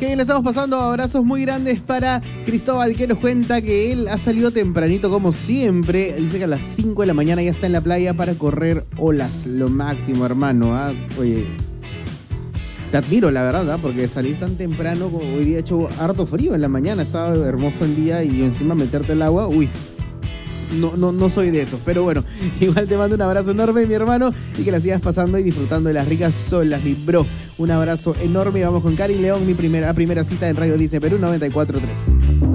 Qué bien le estamos pasando. Abrazos muy grandes para Cristóbal, que nos cuenta que él ha salido tempranito como siempre. Dice que a las 5 de la mañana ya está en la playa para correr olas. Lo máximo, hermano. Oye, te admiro, la verdad, porque salir tan temprano, como hoy día ha hecho harto frío en la mañana. Estaba hermoso el día y encima meterte al agua, uy. No soy de esos, pero bueno, igual te mando un abrazo enorme, mi hermano, y que la sigas pasando y disfrutando de las ricas olas, mi bro. Un abrazo enorme. Vamos con Cari León, mi primera cita en Radio Dice Perú 94.3.